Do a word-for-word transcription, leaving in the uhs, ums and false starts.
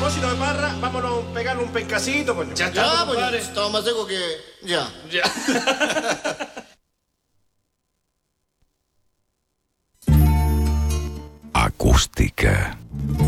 propósito de Parra, vámonos a pegar un pencacito, coño. Ya está, Ya, compadre. pues estaba más seco que. Ya. Ya. Acústica.